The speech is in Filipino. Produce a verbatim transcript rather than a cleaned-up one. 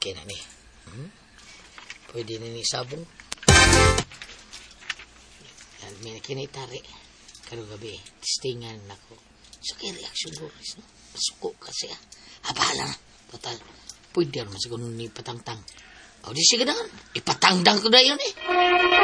Okay na ni. Hmm? Pwede na ni sabong. Yan, may kinitari. Karong gabi, testingan ako. So, kaya reaction ko, no? Masuko kasi ah. Abala na. Total, pwede naman siguro ni patangtang. O, di sige na. Ipatangdang ko na yun eh.